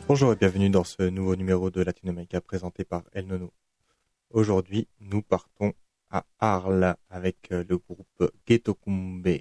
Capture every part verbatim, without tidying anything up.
Bonjour et bienvenue dans ce nouveau numéro de Latinoamérica présenté par El Nono. Aujourd'hui, nous partons à Arles avec le groupe Ghetto Kumbe.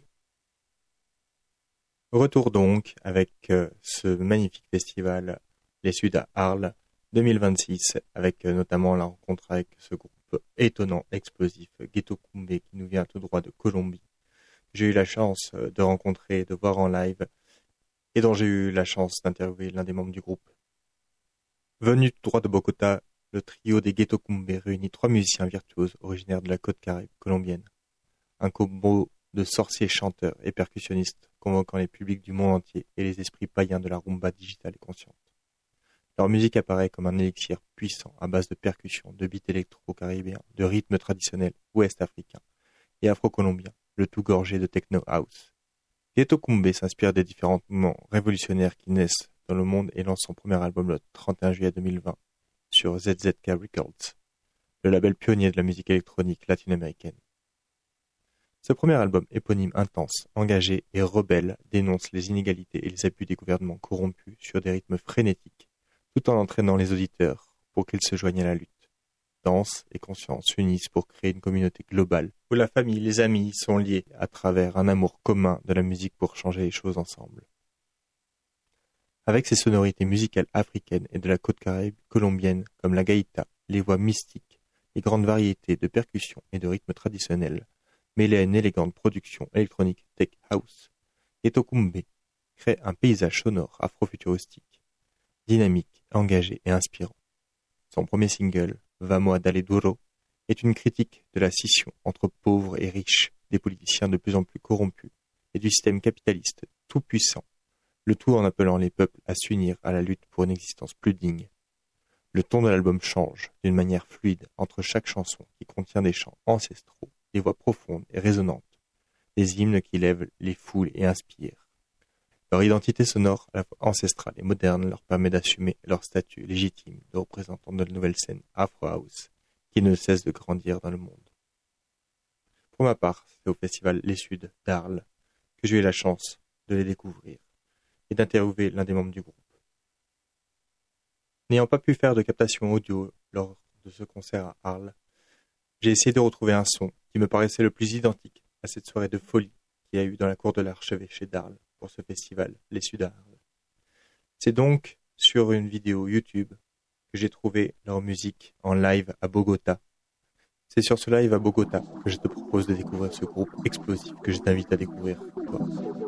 Retour donc avec ce magnifique festival Les Suds à Arles deux mille vingt-six, avec notamment la rencontre avec ce groupe étonnant, explosif, Ghetto Kumbe, qui nous vient tout droit de Colombie. J'ai eu la chance de rencontrer, de voir en live, et dont j'ai eu la chance d'interviewer l'un des membres du groupe. Venu tout droit de Bogota, le trio des Ghetto Kumbe réunit trois musiciens virtuoses originaires de la côte caraïbe colombienne. Un combo de sorciers chanteurs et percussionnistes convoquant les publics du monde entier et les esprits païens de la rumba digitale et consciente. Leur musique apparaît comme un élixir puissant à base de percussions, de beats électro-caribéens, de rythmes traditionnels ouest-africains et afro-colombiens, le tout gorgé de techno house. Ghetto Kumbe s'inspire des différents mouvements révolutionnaires qui naissent dans le monde et lance son premier album le trente et un juillet deux mille vingt sur Z Z K Records, le label pionnier de la musique électronique latino-américaine. Ce premier album éponyme intense, engagé et rebelle dénonce les inégalités et les abus des gouvernements corrompus sur des rythmes frénétiques, tout en entraînant les auditeurs pour qu'ils se joignent à la lutte. Danse et conscience s'unissent pour créer une communauté globale où la famille et les amis sont liés à travers un amour commun de la musique pour changer les choses ensemble. Avec ses sonorités musicales africaines et de la côte caraïbe colombienne comme la gaïta, les voix mystiques, les grandes variétés de percussions et de rythmes traditionnels, mêlés à une élégante production électronique tech house, Ghetto Kumbe crée un paysage sonore afro-futuristique, dynamique, engagé et inspirant. Son premier single, Vamos a Dale Duro, est une critique de la scission entre pauvres et riches, des politiciens de plus en plus corrompus et du système capitaliste tout-puissant, le tout en appelant les peuples à s'unir à la lutte pour une existence plus digne. Le ton de l'album change d'une manière fluide entre chaque chanson qui contient des chants ancestraux, des voix profondes et résonantes, des hymnes qui lèvent les foules et inspirent. Leur identité sonore, à la fois ancestrale et moderne, leur permet d'assumer leur statut légitime de représentants de la nouvelle scène Afro House qui ne cesse de grandir dans le monde. Pour ma part, c'est au festival Les Suds d'Arles que j'ai eu la chance de les découvrir et d'interviewer l'un des membres du groupe. N'ayant pas pu faire de captation audio lors de ce concert à Arles, j'ai essayé de retrouver un son qui me paraissait le plus identique à cette soirée de folie qu'il y a eu dans la cour de l'archevêché d'Arles pour ce festival, Les Suds à Arles. C'est donc sur une vidéo YouTube que j'ai trouvé leur musique en live à Bogota. C'est sur ce live à Bogota que je te propose de découvrir ce groupe explosif que je t'invite à découvrir toi.